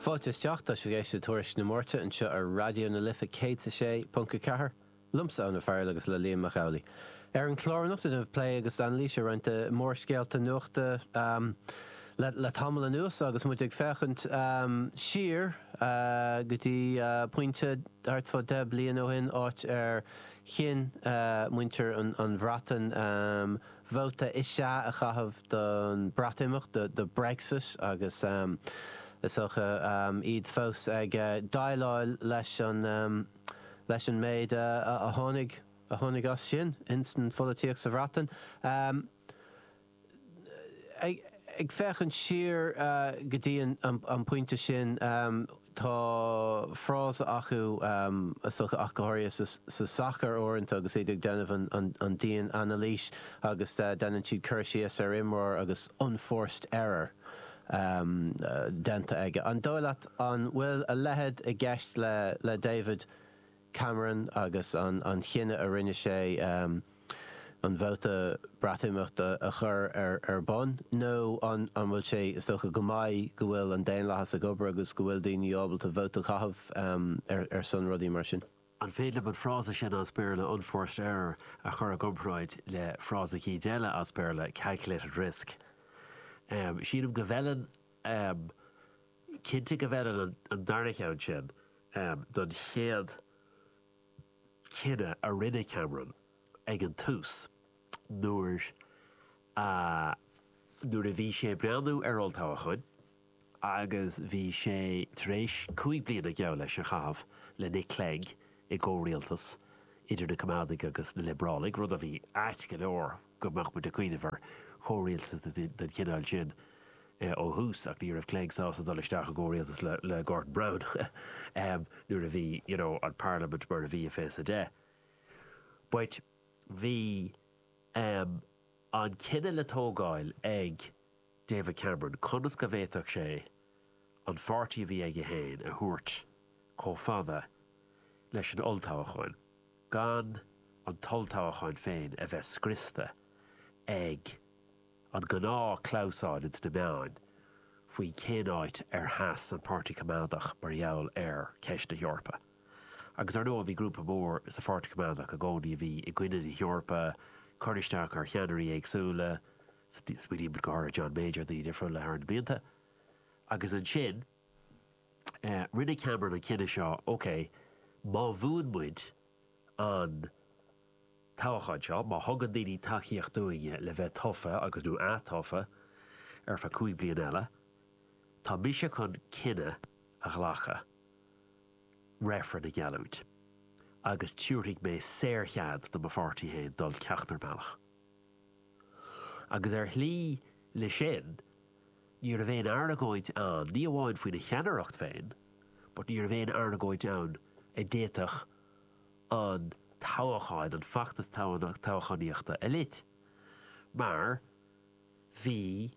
Fáilte teach tá géiste tuairis na mórte an seo ar radio na lifa céit sé punca cethir lumsa an na fearr agus le líon Macaulay. Ar an chlárnacht in play agus an líse roiint mór scéalta nuachta le tamil an nuas agus muid ag fechant siar gotí pointe hart fá de blian ó hin áit ar chin muinter an bhratan bhóta isise a chahabh don bratimach de Brexit agus is iad fós ag dáileáil leis an méid a tháinig as sin instant folíoch sa bhratan. Ag fechan siar go dtí an pointe sin tá frása acu ach gothir sa sachar orintanta agus iad ag déanamh an daon analís agus déanann siad chuirsíos ar imreoir agus unforced error. Denta aige. An dóileat an bhfuil a lehead a gceist le David Cameron agus an chinne a rinne sé an bhóta bratimach a chur ar bon. nó an bhfuil sé is tócha go maiid go bhfuil an déan lehas a gobar agus go bhfuil daoine ábalta bhóta chahabh ar son rudí mar sin. An féile an frása sin as péirle unforced error a chur a gomráid le frása cí déile as péirle calculated risk. Siadm go bheilean cinnte go bheilean an darnachán sin don chéad cinenne a rinne Cameron ag an tús nuair a bhí sé breanú ar oltáha chuin agus bhí sé tréis 5 bliana a gceall leis an chahabh le Nick Clegg i ggóréaltas idir na Comádaigh agus na Librálaigh rud a bhí áit go leor go mbeadh muid a cuiinehar chóréaltas den cinál sin ó hús ach ní raibh Clegg sása dul isteach a ggóréaltas le Gordon Brown nuair a bhí an Parliament mar a bhí a fés a dé. But bhí an cinenne le tógáil ag David Cameron conas go bhéiteach sé an fáirtí a bhí ag a héin a thuairt có fada leis an oltáhachain gan an toltáhachain féin a bheith scrista ag an gná clousáid de meáin faoi céáid ar heas an Pártaí Coimeádach mar gheall ar ceist na Eorpa. Agus ar nó a bhí grúpa mór sa Pártaí Coimeádach a gcónaí a bhí i gcuine na Eorpa, chuiristeach ar cheannarí éagsúla, spuidí bud go John Major dí difriúil le ar an blianta. Agus an sin, rinne Cameron an cinenne seo, OK, má bhuain muid an táchaid seo, má thugan daoine taíocht dúige le bheith tofa agus nó átofa ar fa 5 blian eile, tá mise chun cinenne a ghlacha réfran na gealút agus túirigh mé séirchead do mafártaí héin dul ceachtar meach. Agus ar thlí le sin, níor a bhéin arnagóid an, ní amháin faoin na cheannaireacht féin, but níor a bhéin arnagóid an i déiteach an táchaid an fachtas táchaíochta a lit. Mar bhí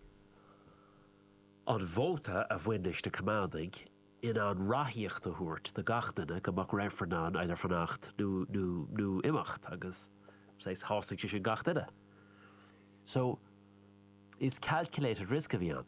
an bhóta a bhainnis na Coimeádaigh in an rathíocht a thuairt de gachtainna go mbeadh réifreanán idir fannacht nó imacht agus hásaigh sé sin gachtainna. So is calculated risk a bhí an.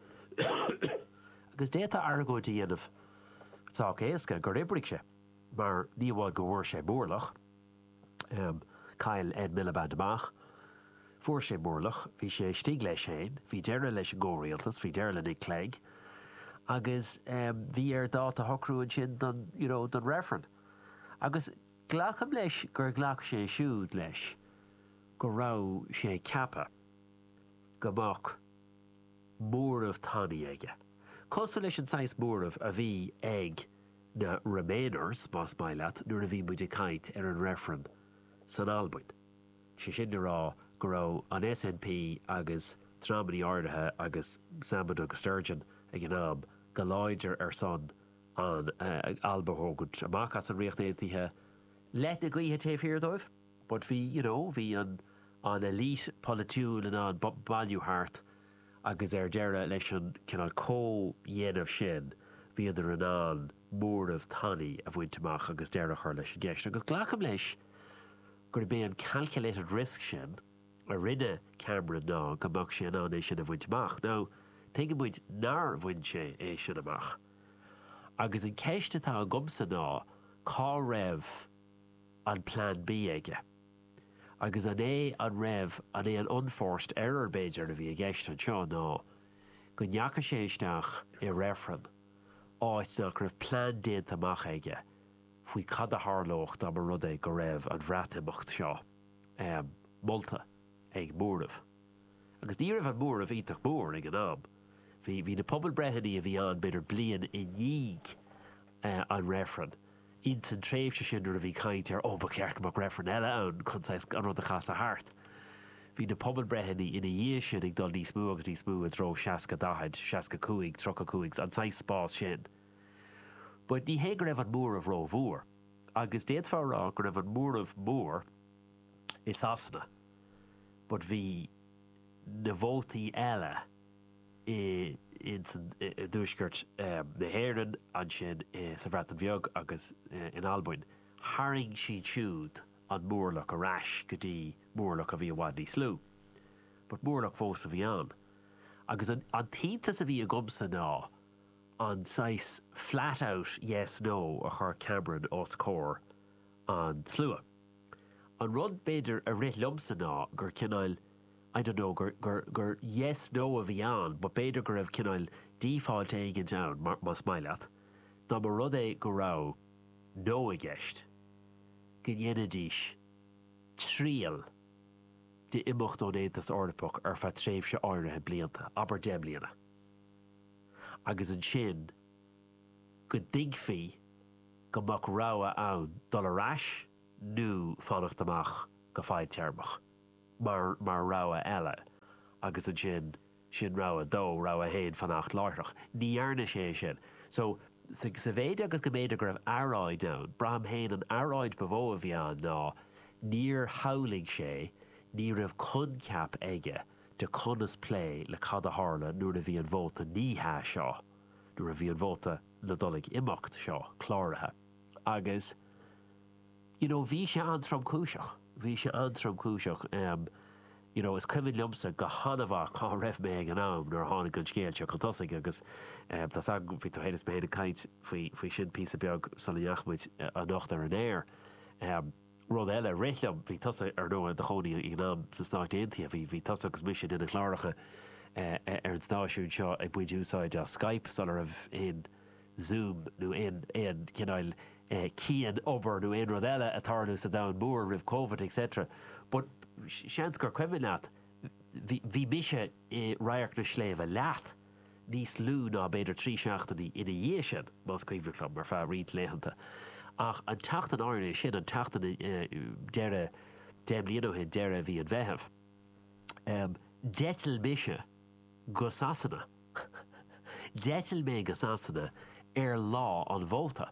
Agus déta argóid a dhéanamh tá éasca gur ibric sé, mar ní bháil go bhfuair sé mórlach. Kyle Ed Miliband amach, fuair sé mórlach, bhí sé stig leis héin, bhí deire leis an ggóréaltas, bhí deire le Nick Clegg, agus bhí ar dát a thocrúin sin don réfran. Agus ghlacham leis gur ghlach sé siúd leis go rá sé ceapa go mbeadh móramh tanaí aige. Constellation Science móramh a bhí ag na Remainers más maileat nuair a bhí muid a caint ar an réfran san Albain. Sé sin rá go rá an SNP agus trámaní áirithe agus Salmond agus Sturgeon ag an am go láidir ar son an Alba thógad amach as an riochtaithe let na gaothe taobh hirdóibh, but bhí an elite politiúil in an bailúthart agus ar deire leis an cinál códhéanamh sin bhí idir an an móramh tanaí a bhainteach agus deire chuir leis an gceist. Agus ghlacham leis gur bé an calculated risk sin a rinne Cameron ná go mbeadh sé an é sin a bhainteach. Now, take muid nar bhain sé é sin amach agus in ceiste tá an gomsa ná cá raibh an plan B aige. Agus an an raibh an an unforced error beidir a bhí a gceist an seo ná go neacha sé isteach I réfran áit nach raibh plan déanta amach aige faoi cad a hárlócht am a rud é go raibh an bhreatimicht seo molta ag móramh. Agus ní raibh an móramh ítach mór ag an am. Bhí na pobl breithiní a bhí an beidir blian I níig an réfran. Int an tréimhse sin a bhí caint ar ba cearcamach réfran eile ann chunáis an rud a chas a hart. Bhí na pobl breithiní ina dhé sin ag dul níos mú agus níos mú a dro 60 60 30 an 6 spás sin. But ní hé go raibh an mór a bhró bhór. Agus déad fearrá go raibh an mór of mór is asna. But bhí na bhótaí eile in dúisgurt na héireann an sin sa bhreat an bheag agus in Albain. Haring si siúd an mórlach a rais go dtí mórlach a bhí bhád níos slú. But mórlach fós a bhí an. Agus an tíntas a bhí a gomsa ná an sais flat out yes no a chur Cameron os cór an slua. An rud beidir a rith lumsa ná gur cinál I don't know, gur yes, no a bhí an, but beidir gur raibh cinál default éigean down, mas maileat, ná mar rud é go rá no a gceist, go dhéana díis tríal de imimecht ón éantas orlapach ar fa tréimhse áirithe blianta, aber de bliana. Agus an sin, go digfí go mac rá ann dul a rais, nó fannacht amach go fáid tearmach. Mar rá eile, agus an sin rá dó rá héad fannacht láirteach. Ní airne sé sin. So, sa bhéide agus go méidir go raibh aráid down, braham héin an aráid bhó a bhí an ná, níor howling sé, ní raibh concap aige de conas play le cad a hála nuair a bhí an bhóta níthe seo, nuair a bhí an bhóta le dolig imacht seo, chláirithe. Agus, bhí sé antram cúiseach. Bhí sé antram cúiseach. Is cuimhin liomsa go hanamh cá raibh mé ag an am nuair tháinig an scéilte chu tosaigh agus tá sag bhí tú héidir méid a caiint faoi sin pí beag salaíachmuid a nacht ar an air. Rud eile réithleam bhí tosa ar nó de chonaí ag an am sa snáid aontaí, bhí tosa agus mise duna chláiricha ar an stáisiún seo ag buid úsáid a Skype sal raibh in Zoom nó in cinál cían obair nó rud eile atárú sa dain mór ribh COVID, etc. But seans gur cuimhin leat, bhí mise raiach na sléimh leat níos lú ná beidir trí seachtaí ina dhé sin más cuimhiclam mar feadh riad léhananta. Ach an teachtan áirne sin an teachtan deire déimlíonóthe deire bhí an bheitheh. Detil mise go sasanna. Detil mé go sasanna ar lá an bhóta.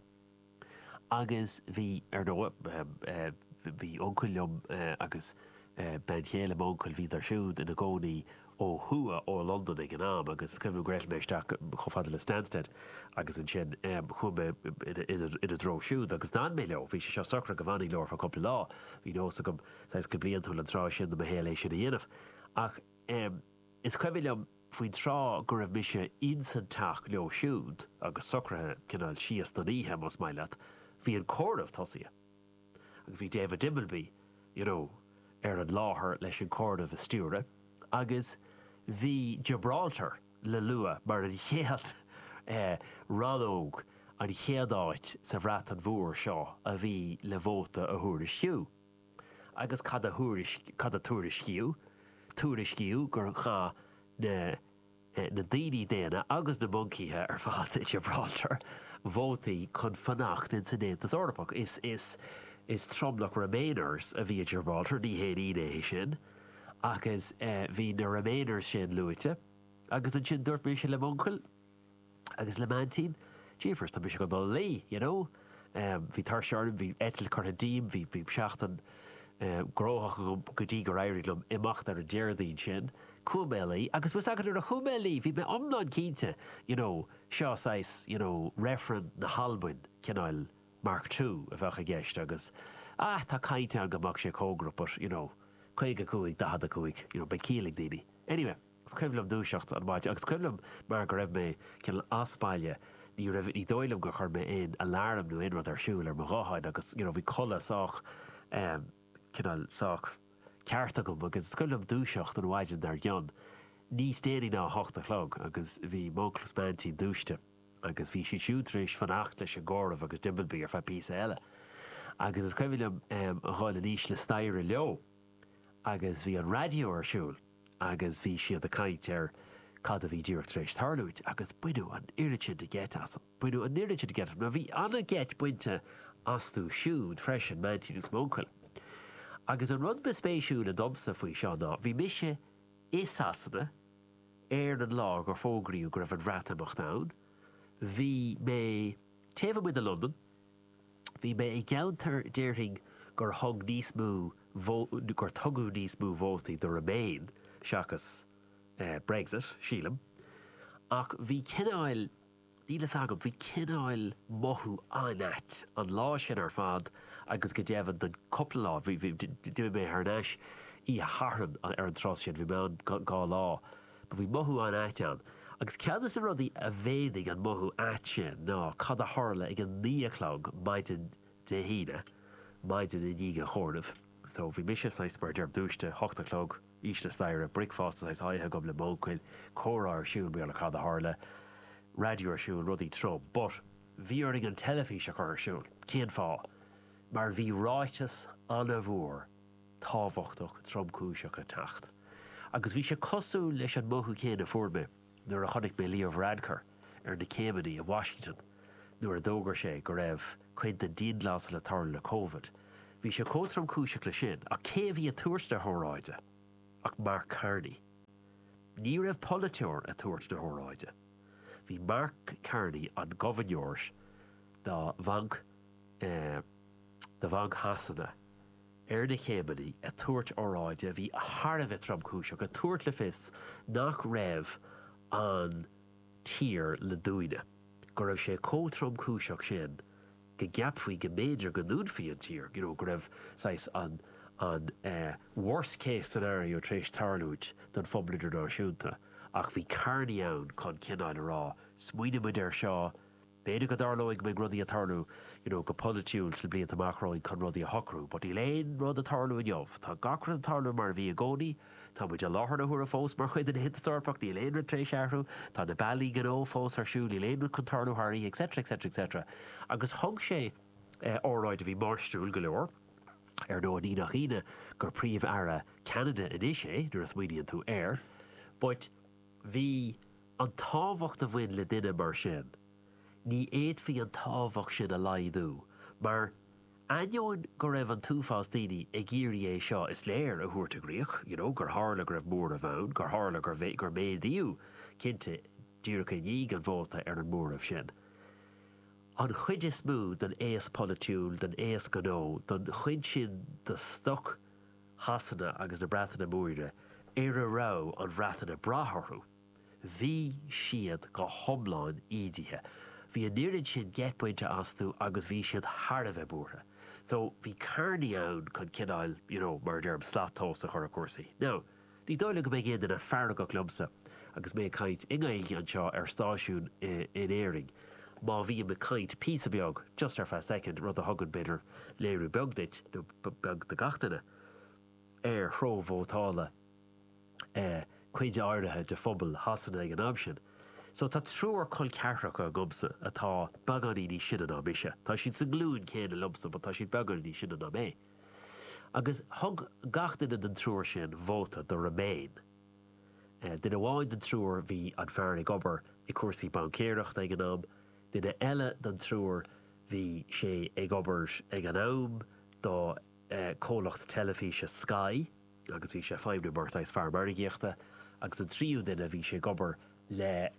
Agus bhí ar nó bhí oncuilm agus ben chéile móncail bhí ar siúd ina gcónaí ó thua ó London ag an am agus cumú gréil méisteach chofada le Stansted agus an sin chumbe ina dro siúd agus ná mé leo, bhí sé seo socra go bhaí leir fa coppla lá, hí nósa go go blion tú an rá sin na héala sin a dhéanamh. Ach is cuimhilm faoin rá gur raibh mise insanteach leo siúd agus socrathe cinál sias don íthe mas maileat, hí an córamh tosaí. Agus bhí David Dimbleby, ar an láthair leis an córamh a stiúre, agus bhí Gibraltar le lua mar an chéad radóg an chéadáit sa bhreat an bhór seo a bhí le bhóta a thuair siú. Agus cad a túair ciú gur chá na daoine déana agus na moncíthe ar fad Gibraltar bhótaí chun fannacht in san éantas orlapach. Is tromlach Remainers a bhí Gibraltar ní héad é sin, agus bhí na Remainers sin luite, agus an sin dúirt mé sin le moncail, agus le mantín, jeepers, tá mé se go dul lí, Bhí tar searm, bhí etil chuir a díim, bhí seachtain gróthach go dtí go éirilumm imacht ar an déirdaín sin, cuamélaí, agus bhs agad ar a chuamélaí, bhí mé omláin cínte, seo sais, referen na Halbain, cinál Mark II a bheith a gceist agus tá cainte an gomach sé cógra, but chuig a cuaig, dahad a cuaig, be cílig daoine. Anyway, gus cuimlumm dúiseacht an máte, agus cuimlumm mar go raibh mé cinál aspáile ní raibh ní dóilm go chuir mé in alarm nó in rud ar siúil ar moráid agus bhí colla sách cinál sách cearta go agus scoilm dúiseocht an bhaidin ar gionn. Níos déanaí ná 8 o'clock agus bhí móclas mantí dúiste agus bhí si siútrééis fan 8 leis a ggóramh agus dimbalbí ar fe pí eile. Agus is coimhfuil a gháil níos le staire leo agus bhí an radio ar siúil agus bhí siad a caiint ar cad a bhí díreacht rééis tarlúid agus buú an iriide de get asam. Buú an iriide de get na bhí anna get buinte asú siúd freisin mantí is mócail. Agus an rud bespéisiú na domsa faoi seo ná, bhí mise éasana ar an lá gur fógraíú gur an bhreatamach nán. Bhí mé taobh muid a London, bhí mé i gceantar déirthing gur thug níos mú gur tugadh níos mú vótaí do Remain seachas Brexit, sílam. Ach bhí cináil, nílas agam, bhí cináil mothú anat an lá sin ar fad agus go déobhann den coppla lá, bhí mé thnáis í a tharran ar an tros sin, bhí me an gá lá, ba bhí mothú anat an. Agus ceadas a rudí a bhédig an mothú at sin ná cad a tharla ag an 9 o'clock maidin de híine, maidin in díga chóirmh. So bhí misisih sa spur dearb dúiste 8 o'clock ís le staire, bricfast as haithe gom le mócail, córa ar siúil bí le cad a tharla, radio ar siúil rudí trom, but bhí orring an telefís a chur ar siúil, céan fá, mar bhí ráitas anna bhór tábhachtach tromcúiseach a tacht. Agus bhí sé cosú leis an mothú céan a fuairbe nuair a chonig mé Leo Varadkar ar na Céimeanna a Washington, nuair a dógar sé go raibh chuid den díonlás le tarla le COVID. Bhí sé cótromcúiseach le sin a cé bhí a tuairt de thóráide ach Mark Carney. Ní raibh politeoir a tuairt de thóráide. Bhí Mark Carney an gohainneoirs dá bhanc hasanna ar na Céimeanna a tuairt óráide bhí tharbh tromcúiseach a tuairt le fis nach raibh an tír le dúine. Go raibh sé cótromcúiseach sin go gapfaí go méidir go núnfaí an tír, go raibh an worst case scenario trééis tarlúid don fomblidir náisiúnta ach bhí Carney ann chun cináil rá smuoine muid ar seo béidir go darlóigh me rudí a tarlú go politiúil sa blianta amachráid chun rudí a hocrú, but í léon rud a tarlú in jobh. Tá gacra an tarlú mar bhí a gcónaí, tá muid a láthar na thuair a fós mar chuid in hitastarpach ní léon trééis airthú, tá na bailí gan ó fós ar siúil í léon chun tarlú thairní, etc. Agus thug sé óráid a bhí marstúil go leor, ar nó ní nach ine gur príomh ara Canada in isé, nuair a smuoineann tú air, but bhí an tábhacht a bhain le duine mar sin. Ní éadfaí an tábhacht sin a laidú, mar aineoin go raibh an túfás daoine ag géirí é seo is léir a thuairta gríoch, gur tharla go raibh mór a bhain, gur tharla gur méadíú cinnte díreacha ní an bhóta ar an mór a sin. An chuid is mú den éas politiúil, den éas ganó, den chuid sin de stoc hasanna agus de breatainna múire ar a rá an bhreatainna bratharthú. Bhí siad go thomláin ídithe. Bhí an níorann sin getpointe asú agus bhí siad tharbh bútha. So bhí Carney ann chun cináil, mar dearm slátósa chur a cuasaí. Now, ní dóile go mé géad in a fearna go clumsa agus mé caint ingailge an seo ar stáisiún in éiring. Má bhí me caint pí a beag, just ar fa second rud a thugann beidir léirú beagdait nó beag de gatainna ar thrómhótála chuide áirithe de phobal hasanna ag an amsin. So tá trúr coil cearracha a gomsa atá baganí ní sinna ná mise. Tá siad sa glún céad a lumsa, but tá siad baganí ní sinna ná mé. Agus thug gatainna den trúr sin bhóta do Remain. Dina bháin den trúr bhí an fearna gobar i cuasaí bancéireachta ag an am, dina eile den trúr bhí sé ag obair ag an am do cólacht telefíse Sky, agus bhí sé feimnú mar sais fearmarigíochta, agus an tríú duine bhí sé gobar le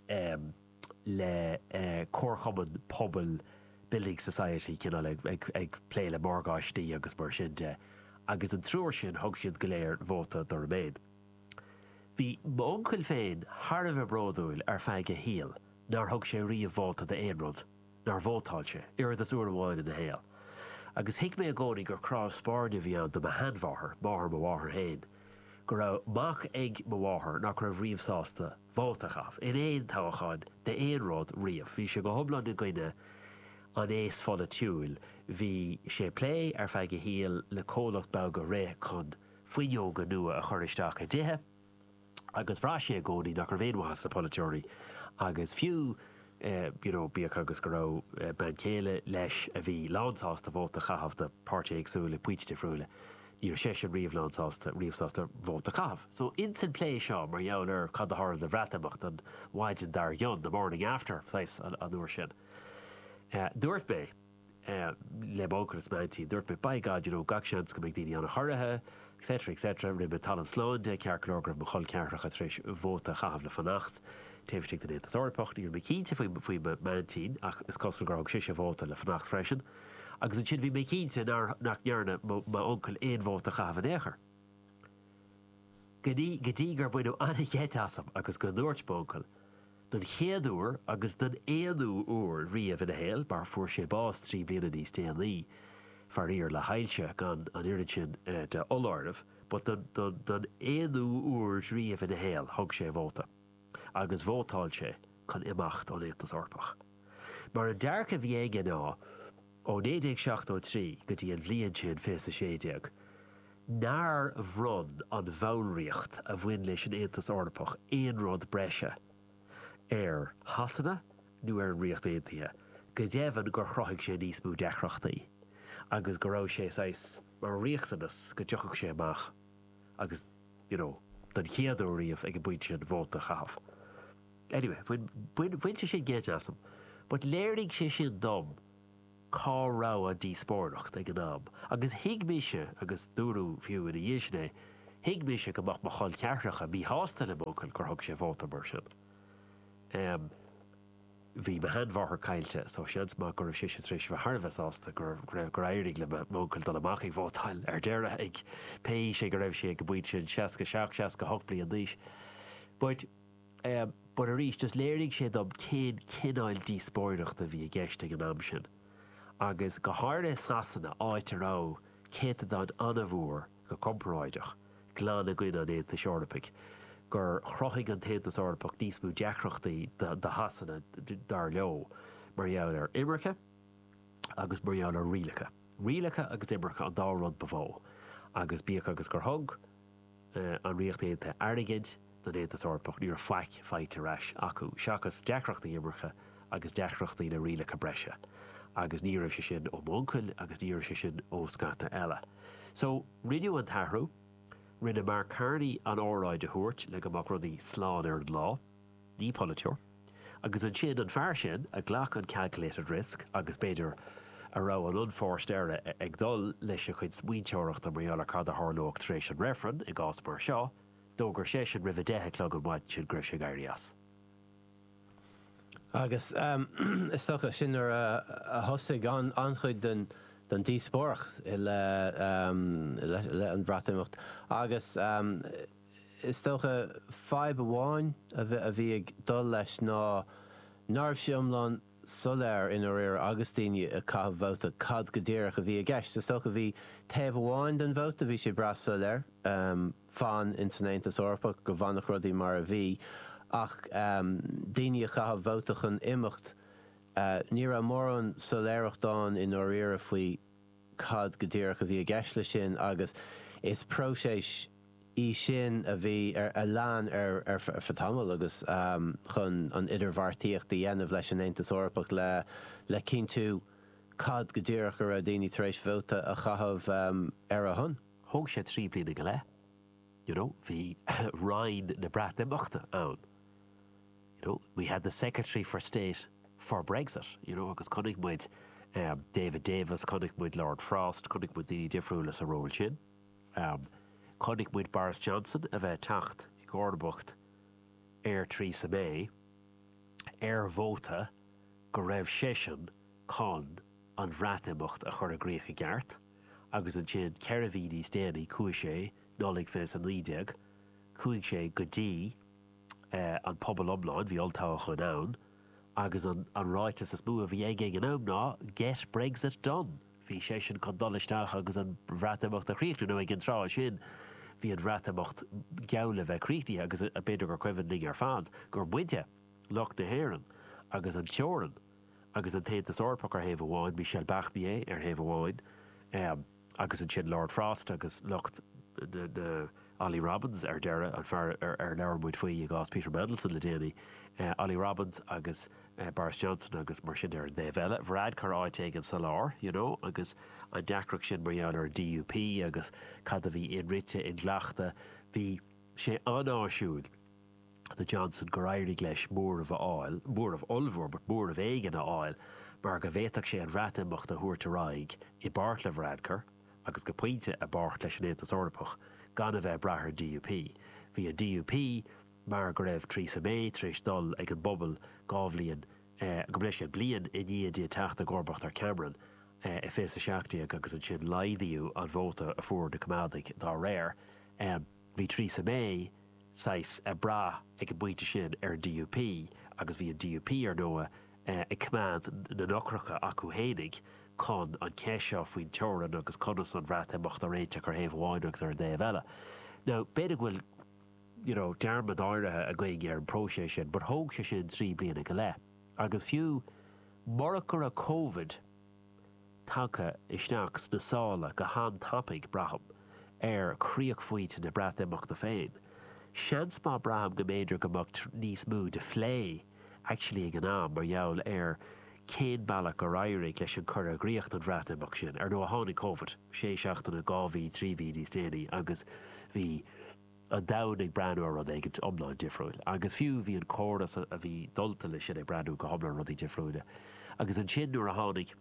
Corcommon Pobl Building Society cinál ag pléile mórgáistí agus mar sin de, agus an trúr sin thug siad go léir bhóta do Remain. Bhí m'oncail féin tharbh bródúil ar feige híal, nar thug sé riamh bhóta de éonrod, nar bhótáil sé, iad as uair bháin in na héal. Agus hiic mé a gcónaí gur cráibh spáirne bhí an do a handmháthair, máthair mo bháthair hain, go raibh mach ag mo bháthair nach raibh riamhsásta Vótachaf. In éon táchaáin de éon rád riamh. Bhí sé go thomlan na gcuine an éas fola tiúil. Bhí sé plé ar feige híal le cólacht bag go ré chun faoineoga nua a choristeach a dithe, agus bhrá sé gcónaí nach gur bhéonhas na politeoirí, agus fiú bíoch agus go raibh ben céile leis a bhí lánsásta Vótachaf de páirtí agsúla puite friúla. Níor sé sin riomhsásta Vótachaf. So instant play seo mar dheall cad athir le bhreatamach an waidin dar Yon the morning after, sais an uair sin. Dúirt bé, le bócaras mantí, dúirt bé baigad, gach seans go mbeidh daoine anna choirithe, etc. Ribbe talam slánde, cearclógrah mo chul cearracha tríis Vótachaf le fannacht, téfstig den étas orpacht, ír me cínte faoi mantín, ach is costal gorag sé Vóta le fannacht freisin, agus an sin bhí mé cínte nach nearna má oncle éon Vótachaf an éair. Gotí gur buinú anna ghétasam agus go dúirt bócail, don chéadúr agus don éanú úr riamh in a héal, bar fuair sé bás 3 bliana níos déanaí, far ír le hailse gan an irid sin de oláirmh, but don éanú úr riamh in a héal thug sé Vóta. Agus bhótáil sé chun imacht an étas orpach. Mar an dearcha bhí aige ná, ó 1973 go dtí an bhliain sin fés a séideag, nár bhrun an bhánriocht a bhain leis an étas orpach éon rud breise ar hasanna nó ar an riocht éontaithe, go déhann gur chroigh sé níos mú dechrachtaí, agus go raibh sé sais mar riochtanas go deochach sé amach, agus, don chéadú riamh ag buid sin Vótachaf. Anyway, bhainte sé géideasam, but léirigh sé sin dom cá rá a díospóireacht ag an am. Agus hiigmise agus dúrú fiú in a dhéisné, hiigmise go mach chul cearracha bí hásta le bócail gur thug sé Vóta mar sin. Bhí me hanmharthar caiilte, so seans má gur sé tríéis bh Harbheith ásta gur éirigh le mócail don amach ag bhótáil ar deire ag pe sé go raibh sé go buid sin 6 bliain díis. But a rís just léirigh sé dom cén cináil díospóireacht a bhí a gceiste an am sin. Agus go háirna sasanna áit ará céta don anmhúr go compráideach, glán a gcuine an éanta seorpaigh, gur chrochaigh an téantas orpach níos mú deachrachtaí de hasanna dar leo mar dheall ar imreacha agus mar dheall ar rialacha. Rialacha agus imreacha an dá rud bhó, agus bíoch agus gur thug an riocht éanta airigid don éantas orpach níor feite reis acu, seachas deachrachtaí imreacha agus deachrachtaí na rialacha breise, agus ní raibh sé sin ó móncail agus ní raibh sé sin ó scata eile. So riú an tarthú, rinne mar carnaí an óráid a thuirt le go rudí sláán ar an lá, ní politeoir, agus an sin an fear sin a ghlach an calculated risk agus beidir a rá an unforced éire ag dul leis a chuid smuointeoireacht a marall cad a tharlóg trééis an réfran i gás mar seo, dógur sé sin rih déthe clog an maid sin gribh sé gaiirias. Agus is stocha sin ar a thosaigh an chuid den díospóireacht le an bhreatamach. Agus is stocha feib amháin a bhí ag dul leis ná nárbh siomlán soléir in réir agus daoine a caithfh bhóta cad go ddéireach a bhí a gceist. Is stocha bhí taobh amháin den bhóta bhí sé bras soléir fan in san Aontas Orpach go bhannach rudaí mar a bhí, ach daoine a chaithfh bhótach an imeacht ní ra mór an soléireacht dáin in áiríire faoi cad go ddéireach a bhí a gceist le sin, agus is próséis í sin a bhí a lean ar fatamil agus chun an idirbhartaíocht a dhéanamh leis an Aontas Orpach le cinntiú cad go ddéireach ar a daoine tar éis bhóta a chaithfh ar a thun. Thug sé 3 bliana go le. Bhí Ryan na Breatamachta ann. We had the Secretary for State for Brexit, agus chunig muid David Davis, chunig muid Lord Frost, chunig muid daoine difriúlas a ról sin. Chunig muid Boris Johnson a bheith tacht i Gordonbucht ar Theresa May ar bhóta go raibh sé sin chun an bhreatamach a chur a gréocha gceart, agus an sin ceir a bhí níos déanaí chuaigh sé nálaigh fés an lídeag, chuaigh sé go dtí an pobl omláin bhí oltáach chun ann, agus an ráitas is mú a bhí ag an am ná get Brexit done. Bhí sé sin chun dolisteach agus an bhreatamach a chríochtú nó ag an trá sin hí an bhreatamocht geall bheith críti agus a beidir gur cuimhin ning ar fad gur buinte Loch na Héireann agus an teoran agus an taobh orpach ar Haomh Amháin Michel Bachmier ar Haomh Amháin agus an sin Lord Frost agus Locht na Ollie Robbins ar deire an fear ar leabharmúid faoi agus Peter Middleton le déanaí Ollie Robbins agus Boris Johnson agus mar sin ar an Dave eile bhráid chu áit an sa lár, agus an deacrach sin mar ar DUP agus cad a bhí in rite in gleachta bhí sé anáisiúil the Johnson go éirí leis mór of áil, mór of olmhór, but mór of éigen a áil, mar go bhéiteach sé an bhreatamocht a thuairte raig I bart le bhreadcar, agus go pointe a bart leis an éantas orpach, gan a bheith brathir DUP. Bhí a DUP mar go raibh Theresa May tríéis dul ag an bobbal gábhlíonn go bléis blian I níiad teachta Gorbacht ar Cameron I fés a seachtaí agus an sin laidíú an bhóta a fuair de comádaigh dá réir. Bhí Theresa May sais a bra ag buinte sin ar DUP agus bhí an DUP ar nua I cumán na nocracha acu hénig chun an ceisio faoin teoran agus conas an bhreatamocht a réiteach ar Haomh Amháin agus ar Dave eile. Now, beidir bhfuil dearmad áirithe a gcuig ar an próise sin, but thóg sé sin 3 bliana go le. Agus fiú marachar a COVID tacha isteachs na sála go han tapig braham ar chríoch faoit na bhreatamocht a féin. Seans má braham go méidir go mocht níos mú de phlé actually ag an am mar jaall ar cén bailach go rairigh leis an chur a gríocht an bhreatamocht sin ar nó a tháinig COVID sé seachtain na 2 3 níos déanaí agus bhí a danig breanú rud ag an omláin difriúil. Agus fiú bhí an córas a bhí dulta lei sin ag breanú go omláin rudí difriúile. Agus an sin nuair a tháinig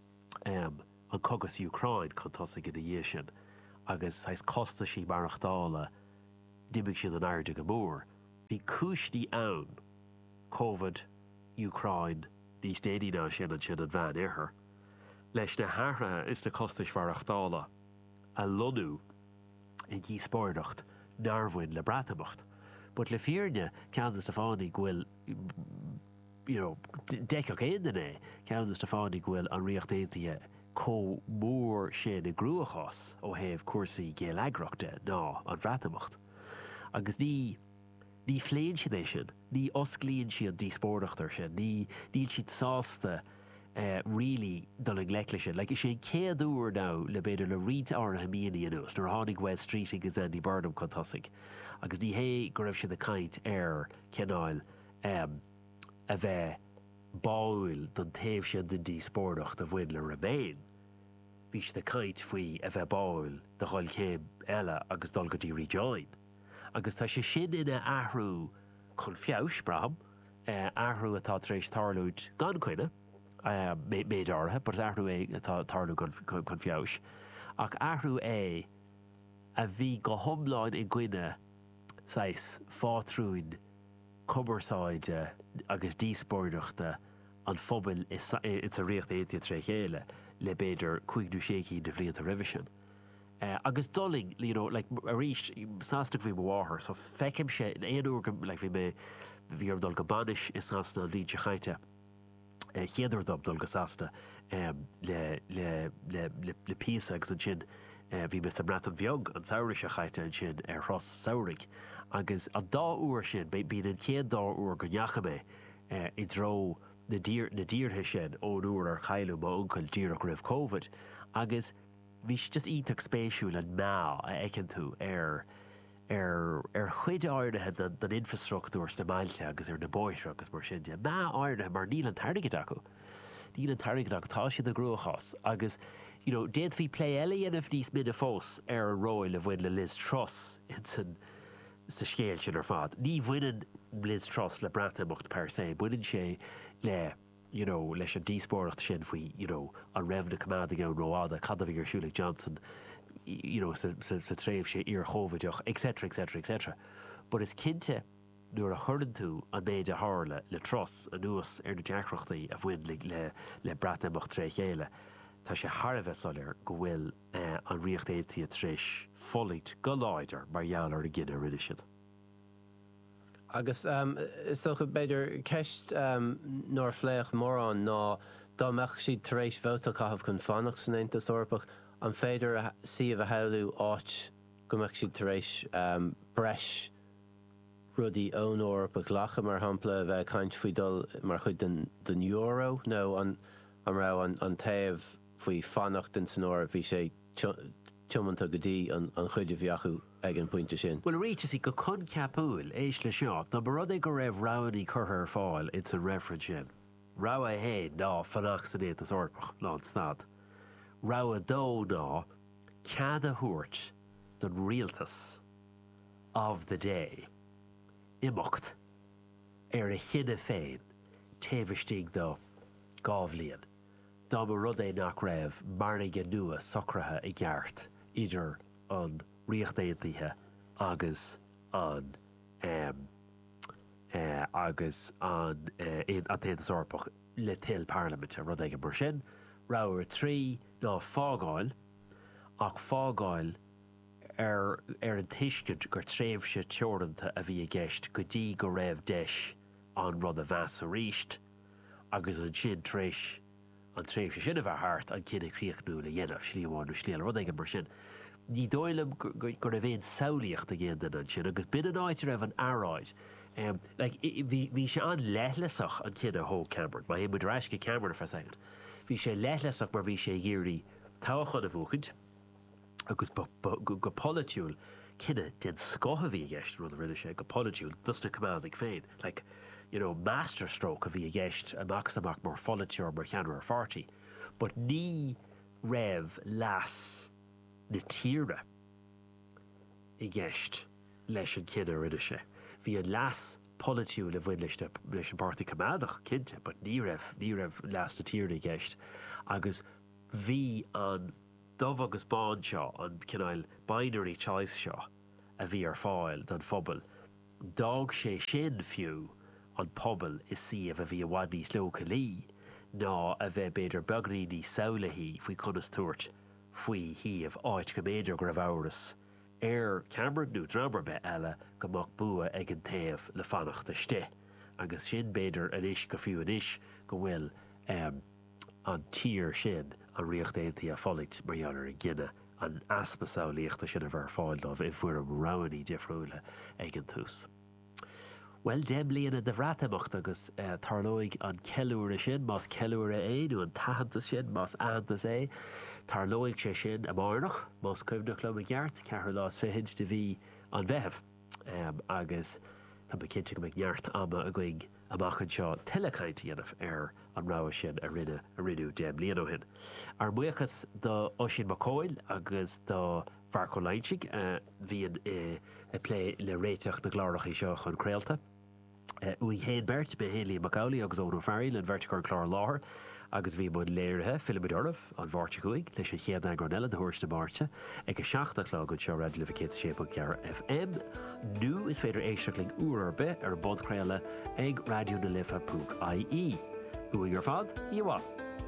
an cogus Ucrain chun tosaigh in na dhé sin agus sais costa sí marachtála dimig sin an airde go mór. Bhí cúisní ann COVID, Ucrain, níos déanaí ná sin an bhean éair. Leis na háirithe is na costais marachtála a lonú I gí spóirdacht narmhain le bhreatamocht. But le fíorne ceann na fánaí ghfuil deich éanana ceann na fánaí ghfuil an riocht éantaithe có mór sin I grúachás ó thaobh cuasaí géalagraachta ná an bhreatamocht. Agus ní phléin sin é sin, ní osclaíonn siad dí spórdachtar sin, níl siad sásta really dul an gleic sin. Like sé céad úr ná le beidir le riad áirithe míonaí anuas, nuair tháinig West Street agus Andy Burnham chun tosaigh. Agus ní hé go raibh siad a caint ar ceannáil a bheith báil don taobh siad den dí spórdacht a bhfuin le Remain. Bhí siad a caint faoi a bheith báil de choil céim eile agus dul go dtí rejoin. Agus tá sé sin ina ahrú chun fiabhs braham, ahrú atá trééis tarlúid gan cuine, méid áirithe, but ahrú atá tarlú chun fiabhs. Ach ahrú a bhí go thomláin I gcuine sais fátrúin cumarsáide agus díspóireachta an phobail it's a riocht éitia tre chéile le beidir 56 de bhliaanta revision. Agus dulling, like a ríist sásta bhí mháthair, so feicim sé in éonúr like bhí ar dul go banis is sásta lín se chaite chéadidir dul go sásta le písa agus an sin bhí Mr. Bratton bheog an saoire se chaite an sin ar Ross Saoirigh. Agus a 2 uair sin, bín an céad 2 uair go neacha I dro na díorthe sin ón uair ar chailú má uncail díreach roimh COVID. Agus bhí just ítach spéisiúil an ná a eicin tú ar chuid áirithe den infrastruchtúr na mailte agus ar na bóithre agus mar sin. Ná áirithe mar níl an tarigad acu. Níl an tarigad acu tá siad a grúchas. Agus déad bhí plé eile dhéanamh níos minic fós ar an róil a bhfuin le Liz Truss sa scéal sin ar fad. Ní bhainean Liz Truss le bhreatamocht per se, bhainean sé le leis an díspóireacht sin faoi an raibh na comádaigh an róáda cad a bhí ar siúla Johnson sa tréimh sé ar chóideach, etc. But is cinnte nuair a churann tú an méid a tharla le Truss a nuas ar na deacrachtaí a bhfuin le bhreatamocht tre chéile. Tá sé tharbheith solir go bhfuil an riocht éitia tréis folit go láidir mar dheall ar a gine rinne siad. Agus is doch beidir ceist nóir phléach mórán ná dámeach siad tar éis bhóta caithfh chun fánach san Aontas Orpach an féidir siomh a heilú áit gomach si taréis breis rudí ón Eorpa ghlacha mar hampla bheith caint faoi dul mar chuid den euro nó an rá an taobh faoi fannacht den san óir bhí sé tiomanta go dtí an chuide bhíochu ag an pointe sin. Well, réite sí go chun ceapúil éis le seo, tá mar rud é go raibh ránaí chuthair fáil it's a reference sin. Rá a hé ná fanach san étas orpach lá an stad. Rá a dó ná cead a thuairt don rialtas of the day imeacht ar a chinne féin taobhistigh do gábhlíon. Dá mar rud é nach raibh marnaige nua socratha i gceart idir an riochtaontaithe agus an téantas orpach le til parlamente rud ag mar sin. Ráir trí ná fágáil ach fágáil ar an tuiscint gur tréimhse teoranta a bhí a gceist go dtí go raibh deis an rud a bheas a ríist agus an sin tréis an tréimhse sin a bheith thart an cinenne críochnú le dhéanamh slíomháinú slíal rud ag mar sin. Ní dóilem gur a bhéon saolaíocht a géan den an sin agus bin an áit raibh an áráid. Bhí sé an leithlasach an cinenne thó Cameron, má hé mu reis go Cameron fa sagan. Bhí sé leithlasach mar bhí sé géirí táchad a bhuachaid agus go politiúil cinenne den scotha bhí gceist rud a rinne sé go politiúil dusta cumán ag féin. Masterstroke a bhí gceist amach mar folitiúr mar cheanú ar fartaí. But ní raibh las na tíre i gceist leis an cinenne rinne sé. Bhí an las politiú le bhain leis an partaí cumádach cinnte, but ní raibh las na tíre i gceist. Agus bhí an dubh agus bán seo an cinál binary choice seo a bhí ar fáil don phobal. Dág sé sin fiú an pobl is siomh a bhí a bhaid níos leo lí ná a bheith beidir beagnaí ní saolahí faoi conas tuairt faoi híomh áit go méidir go raibh amhras ar Cameron nó dramar be eile go mbeadh bua ag an taobh le fannacht a ste. Agus sin beidir inis go fiú inis go bhfuil an tír sin an riochtaontaí a folacht mar dheanar an gcinne an aspa saolaíochta sin a bhar fáil dómh i bhuair am roiní difriúla ag an tús. Well, dem líana de bhreatamocht agus tarlóigh an ceúra sin, más ceúra é nó an tahananta sin, más aantas é. Tarlóigh sé sin a márnach, más cumnach le a gceart, ceathar lás fihinnt de bhí an bheithh. Agus tá ba cinnte go mbeadh neart ama a gcuig amachchan seo telecaintíanamh ar an rá sin a rinú dem líana ó hin. Ar muochas do Oisin McCoyle agus do Farco Leinchig bhíon a plé le réiteach na glárachaí seo chun creaalta. Uí héin bert be Hayley Macaulay agus Ónú Farrell an vertical chlár láthair agus bhí mud léirithe Philip Dorff an bharte chuig leis an chéad an granella de thuirsta Márte ag a 7:00 go seo radio le Shape FM. Nu is féidir éisteachling uair be ar bod creaile ag radio na lifa.ie. Uí ar fad, íháil.